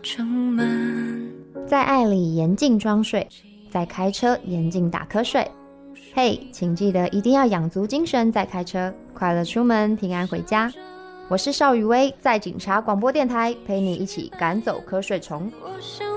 城门。 在爱里严禁装睡，在开车严禁打瞌睡。嘿，请记得一定要养足精神再开车，快乐出门，平安回家。我是邵雨薇，在警察广播电台陪你一起赶走瞌睡虫。